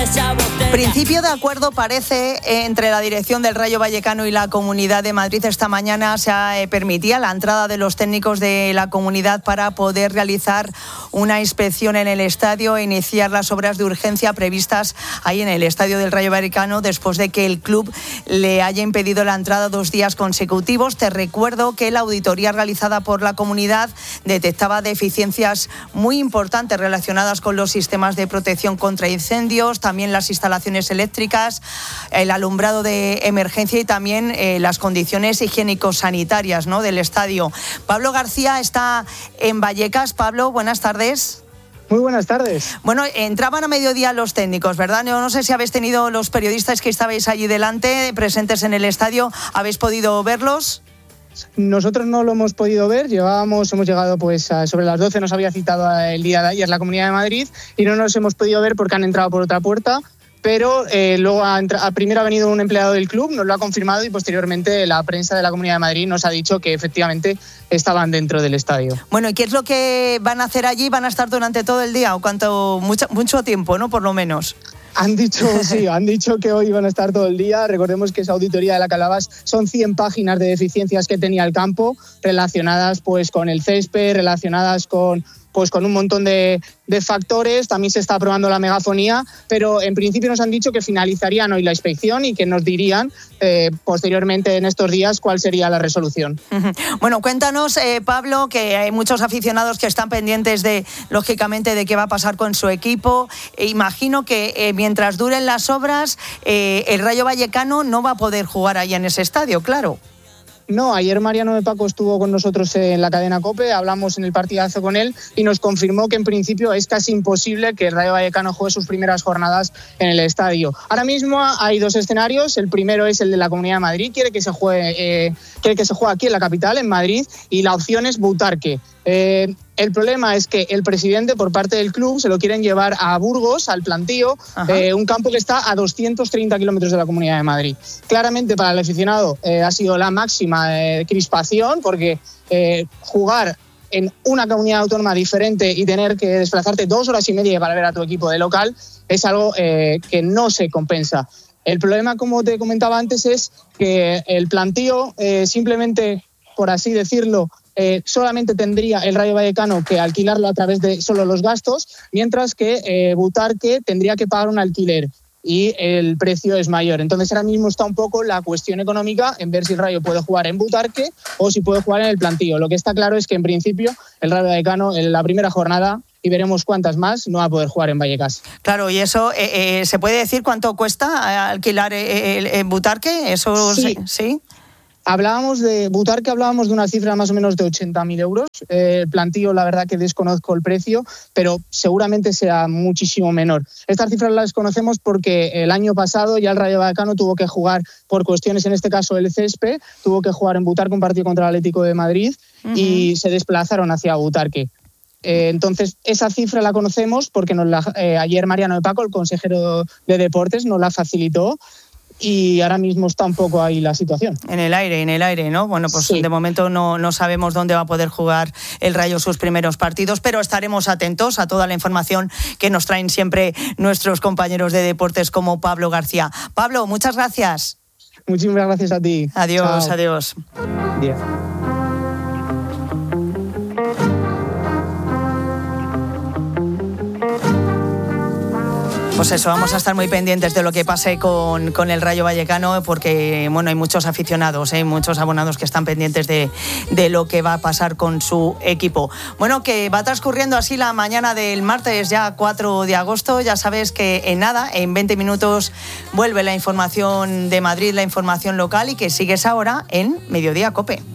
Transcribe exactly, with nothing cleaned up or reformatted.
Principio de acuerdo parece entre la dirección del Rayo Vallecano y la Comunidad de Madrid. Esta mañana se eh, permitía la entrada de los técnicos de la comunidad para poder realizar una inspección en el estadio e iniciar las obras de urgencia previstas ahí en el estadio del Rayo Vallecano después de que el club le haya impedido la entrada dos días consecutivos. Te recuerdo que la auditoría realizada por la comunidad detectaba deficiencias muy importantes relacionadas con los sistemas de protección contra incendios, también las instalaciones eléctricas, el alumbrado de emergencia y también eh, las condiciones higiénico-sanitarias, ¿no?, del estadio. Pablo García está en Vallecas. Pablo, buenas tardes. Muy buenas tardes. Bueno, entraban a mediodía los técnicos, ¿verdad? Yo no sé si habéis tenido los periodistas que estabais allí delante, presentes en el estadio, ¿habéis podido verlos? Nosotros no lo hemos podido ver, llevábamos, hemos llegado pues a sobre las doce, nos había citado el día de ayer la Comunidad de Madrid y no nos hemos podido ver porque han entrado por otra puerta. Pero eh, luego ha entra- primero ha venido un empleado del club, nos lo ha confirmado y posteriormente la prensa de la Comunidad de Madrid nos ha dicho que efectivamente estaban dentro del estadio. Bueno, ¿y qué es lo que van a hacer allí? ¿Van a estar durante todo el día o cuánto, mucho, mucho tiempo, ¿no? Por lo menos. Han dicho, sí, han dicho que hoy van a estar todo el día. Recordemos que esa auditoría de la Calabás son cien páginas de deficiencias que tenía el campo relacionadas pues con el césped, relacionadas con pues con un montón de, de factores. También se está aprobando la megafonía, pero en principio nos han dicho que finalizarían hoy la inspección y que nos dirían eh, posteriormente en estos días cuál sería la resolución. Bueno, cuéntanos, eh, Pablo, que hay muchos aficionados que están pendientes de, lógicamente, de qué va a pasar con su equipo. E imagino que eh, mientras duren las obras, eh, el Rayo Vallecano no va a poder jugar ahí en ese estadio, claro. No, ayer Mariano de Paco estuvo con nosotros en la cadena COPE, hablamos en el partidazo con él y nos confirmó que en principio es casi imposible que el Rayo Vallecano juegue sus primeras jornadas en el estadio. Ahora mismo hay dos escenarios, el primero es el de la Comunidad de Madrid, quiere que se juegue, eh, quiere que se juegue aquí en la capital, en Madrid, y la opción es Butarque. Eh, el problema es que el presidente, por parte del club, se lo quieren llevar a Burgos, al Plantío, eh, un campo que está a doscientos treinta kilómetros de la Comunidad de Madrid. Claramente para el aficionado eh, ha sido la máxima eh, crispación, porque eh, jugar en una comunidad autónoma diferente y tener que desplazarte dos horas y media para ver a tu equipo de local es algo eh, que no se compensa. El problema, como te comentaba antes, es que el Plantío eh, simplemente, por así decirlo, Eh, solamente tendría el Rayo Vallecano que alquilarlo a través de solo los gastos, mientras que eh, Butarque tendría que pagar un alquiler y el precio es mayor. Entonces ahora mismo está un poco la cuestión económica en ver si el Rayo puede jugar en Butarque o si puede jugar en el Plantío. Lo que está claro es que en principio el Rayo Vallecano en la primera jornada, y veremos cuántas más, no va a poder jugar en Vallecas. Claro, y eso, eh, eh, ¿se puede decir cuánto cuesta alquilar el, el Butarque? Eso sí. ¿Sí? Hablábamos de Butarque, hablábamos de una cifra más o menos de ochenta mil euros. Eh, el Plantío, la verdad que desconozco el precio, pero seguramente sea muchísimo menor. Estas cifras las conocemos porque el año pasado ya el Rayo Vallecano tuvo que jugar por cuestiones, en este caso el césped, tuvo que jugar en Butarque un partido contra el Atlético de Madrid uh-huh. y se desplazaron hacia Butarque. Eh, entonces, esa cifra la conocemos porque nos la, eh, ayer Mariano de Paco, el consejero de Deportes, nos la facilitó. Y ahora mismo está un poco ahí la situación. En el aire, en el aire, ¿no? Bueno, pues sí. De momento no, no sabemos dónde va a poder jugar el Rayo sus primeros partidos, pero estaremos atentos a toda la información que nos traen siempre nuestros compañeros de deportes como Pablo García. Pablo, muchas gracias. Muchísimas gracias a ti. Adiós, Chao. adiós. Bien. Pues eso, vamos a estar muy pendientes de lo que pase con, con el Rayo Vallecano, porque bueno, hay muchos aficionados, ¿eh? muchos abonados que están pendientes de, de lo que va a pasar con su equipo. Bueno, que va transcurriendo así la mañana del martes, ya cuatro de agosto. Ya sabes que en nada, en veinte minutos, vuelve la información de Madrid, la información local, y que sigues ahora en Mediodía COPE.